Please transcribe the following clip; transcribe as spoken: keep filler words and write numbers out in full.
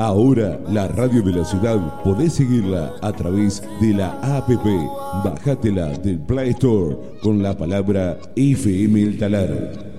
Ahora la radio de la ciudad podés seguirla a través de la app. Bájatela del Play Store con la palabra F M El Talar.